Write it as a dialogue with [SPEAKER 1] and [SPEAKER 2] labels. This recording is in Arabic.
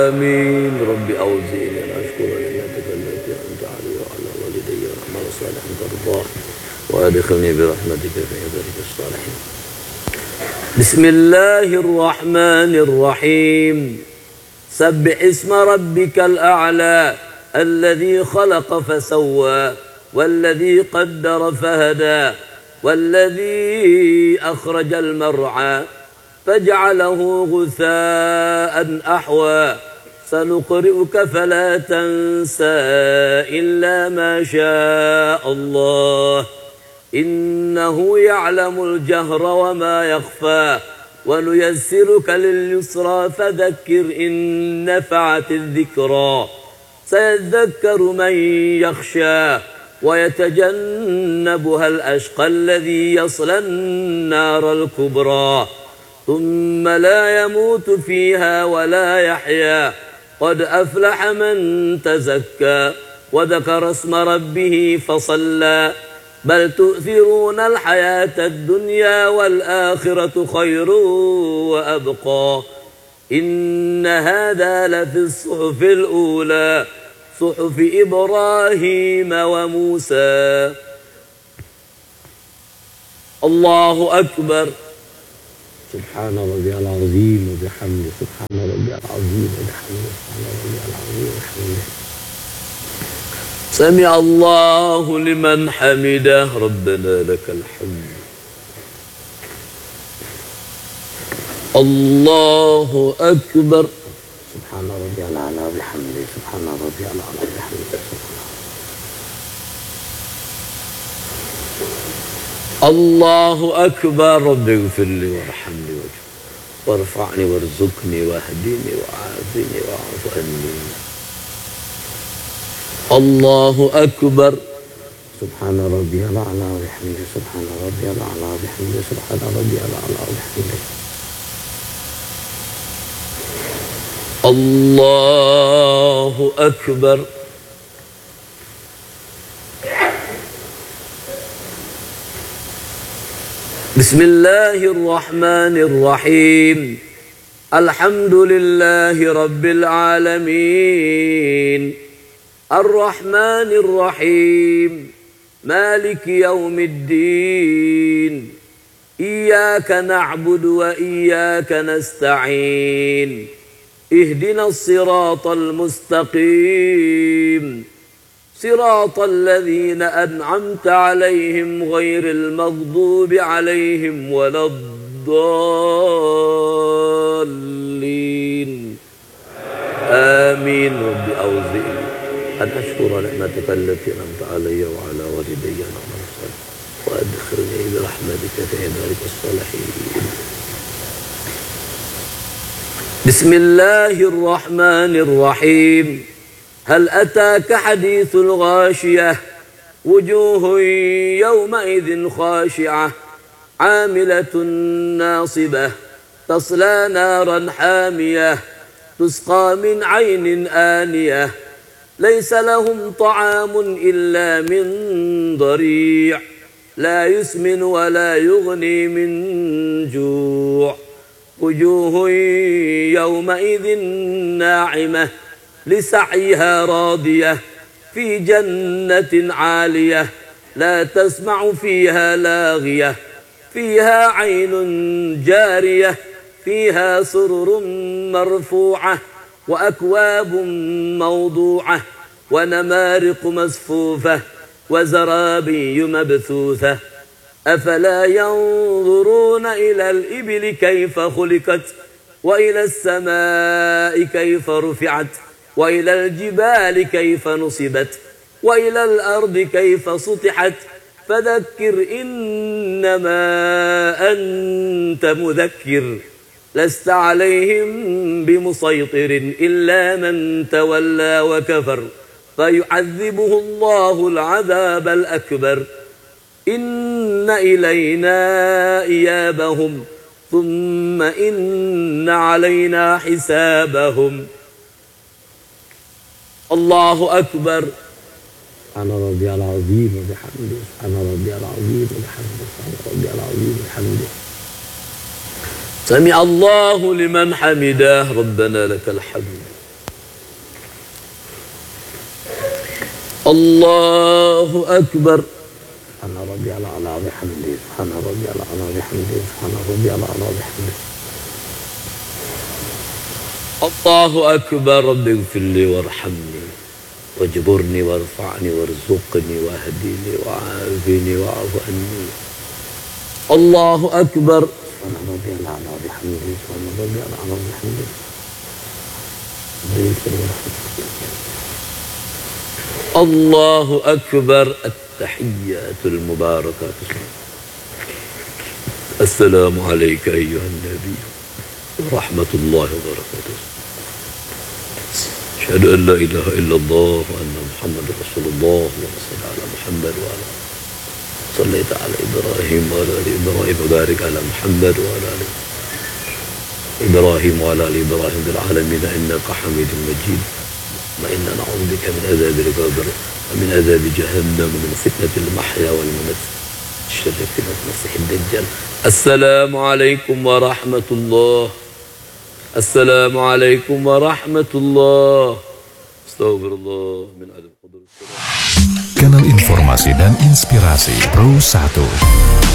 [SPEAKER 1] آمين. رب أوزعني أن أشكر نعمتك التي أنعمت علي وعلى والدي وأعمل صالحا ترضاه وأدخلني برحمتك في عبادك الصالحين. بسم الله الرحمن الرحيم. سبح اسم ربك الأعلى الذي خلق فسوى والذي قدر فهدى والذي أخرج المرعى فجعله غثاء أحوى سنقرئك فلا تنسى إلا ما شاء الله إنه يعلم الجهر وما يخفى ونيسرك لليسرى فذكر إن نفعت الذكرى سيذكر من يخشى ويتجنبها الأشقى الذي يصلى النار الكبرى ثم لا يموت فيها ولا يحيا قد أفلح من تزكى وذكر اسم ربه فصلى بل تؤثرون الحياة الدنيا والآخرة خير وأبقى إن هذا لفي الصحف الأولى صحف إبراهيم وموسى. الله أكبر. سبحان ربي العظيم وبحمده سبحان ربي العظيم وبحمده سبحان ربي العظيم وبحمده. سمع الله لمن حمده. ربنا لك الحمد. الله أكبر. سبحان ربي الأعلى وبحمده سبحان ربي الأعلى وبحمده. الله أكبر. رب اغفر لي وارحمني وارفعني وارزقني واهدني وعافني واعف عني. الله أكبر. سبحان ربي الأعلى وبحمده سبحان ربي الأعلى وبحمده سبحان ربي الأعلى وبحمده. الله أكبر. بسم الله الرحمن الرحيم. الحمد لله رب العالمين الرحمن الرحيم مالك يوم الدين إياك نعبد وإياك نستعين اهدنا الصراط المستقيم صراط الذين أنعمت عليهم غير المغضوب عليهم ولا الضالين آمين. رب أوزعني أن أشكر نعمتك التي أنعمت علي وعلى والدي وأعمل صالحا وأدخلني برحمتك في عبادك الصالحين. بسم الله الرحمن الرحيم. هل أتاك حديث الغاشية وجوه يومئذ خاشعة عاملة ناصبة تصلى نارا حامية تسقى من عين آنية ليس لهم طعام إلا من ضريع لا يسمن ولا يغني من جوع وجوه يومئذ ناعمة لسعيها راضية في جنة عالية لا تسمع فيها لاغية فيها عين جارية فيها سرر مرفوعة وأكواب موضوعة ونمارق مصفوفة وزرابي مبثوثة أفلا ينظرون إلى الإبل كيف خلقت وإلى السماء كيف رفعت وإلى الجبال كيف نصبت وإلى الأرض كيف سطحت فذكر إنما أنت مذكر لست عليهم بمسيطر إلا من تولى وكفر فيعذبه الله العذاب الأكبر إن إلينا إيابهم ثم إن علينا حسابهم. الله أكبر. سبحان ربي العظيم وبحمده سبحان ربي العظيم وبحمده سبحان ربي العظيم وبحمده. سمع الله لمن حمده. ربنا لك الحمد. Allahu Akbar. Subhana rabbiyal a'la wa bihamdihi. Subhana rabbiyal a'la wa bihamdihi. Subhana rabbiyal a'la wa bihamdihi. Allahu Akbar. Rabbighfirli warhamni wajburni warfa'ni warzuqni wahdini wa'afini wa'fu anni. Allahu Akbar. Subhana rabbiyal a'la wa bihamdihi. Subhana rabbiyal a'la wa bihamdihi. Allahu Akbar. At-tahiyyatul mubarakatuh. Assalamu alayka ayyuhan nabiy wa rahmatullahi wa barakatuh. Asyhadu an la ilaha illallah wa anna Muhammadar Rasulullah. Allahumma shalli ala Muhammad wa ala sallaita ala Ibrahim wa ala ali Ibrahim wa barik ala Muhammad wa ala ali Ibrahim wa ala ali Ibrahim fil alamin innaka Hamidum Majid. وإنا نعوذ بك من عذاب القبر ومن عذاب جهنم ومن فتنة المحيا والممات شر فتنة المسيح الدجال. السلام عليكم ورحمة الله. السلام عليكم ورحمة الله. استغفر الله من عدم حضور.
[SPEAKER 2] Kanal informasi dan inspirasi Pro 1.